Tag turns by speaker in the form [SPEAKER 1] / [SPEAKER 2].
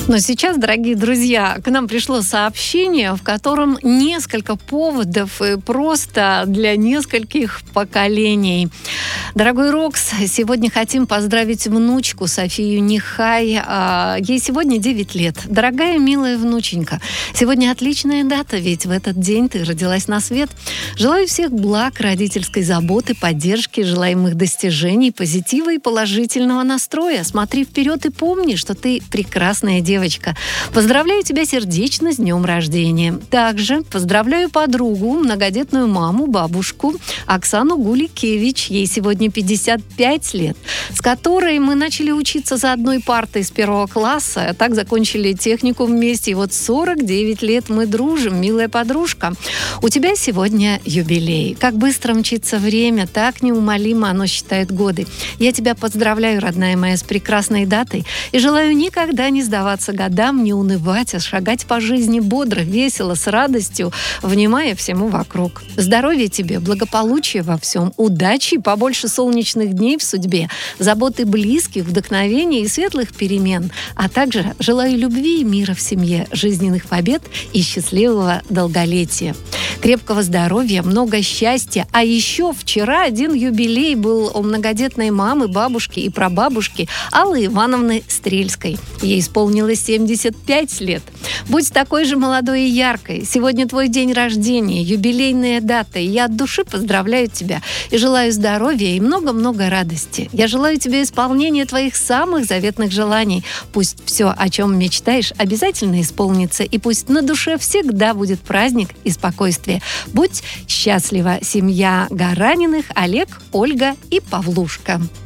[SPEAKER 1] Но сейчас, дорогие друзья, к нам пришло сообщение, в котором несколько поводов и просто для нескольких поколений. Дорогой Рокс, сегодня хотим поздравить внучку Софию Нихай. Ей сегодня 9 лет. Дорогая, милая внученька, сегодня отличная дата, ведь в этот день ты родилась на свет. Желаю всех благ, родительской заботы, поддержки, желаемых достижений, позитива и положительного настроя. Смотри вперед и помни, что ты прекрасная девочка. Поздравляю тебя сердечно с днем рождения. Также поздравляю подругу, многодетную маму, бабушку Оксану Гуликевич. Ей сегодня 55 лет, с которой мы начали учиться за одной партой с 1 класса, а так закончили технику вместе. И вот 49 лет мы дружим, милая подружка. У тебя сегодня юбилей. Как быстро мчится время, так неумолимо оно считает годы. Я тебя поздравляю, родная моя, с прекрасной датой и желаю никогда не сдаваться годам, не унывать, а шагать по жизни бодро, весело, с радостью, внимая всему вокруг. Здоровья тебе, благополучия во всем, удачи, побольше солнечных дней в судьбе, заботы близких, вдохновения и светлых перемен, а также желаю любви и мира в семье, жизненных побед и счастливого долголетия. Крепкого здоровья, много счастья. А еще вчера один юбилей был у многодетной мамы, бабушки и прабабушки Аллы Ивановны Стрельской. Ей исполнилось 75 лет. Будь такой же молодой и яркой. Сегодня твой день рождения, юбилейная дата. И я от души поздравляю тебя и желаю здоровья и много-много радости. Я желаю тебе исполнения твоих самых заветных желаний. Пусть все, о чем мечтаешь, обязательно исполнится. И пусть на душе всегда будет праздник и спокойствие. Будь счастлива, семья Гараниных, Олег, Ольга и Павлушка.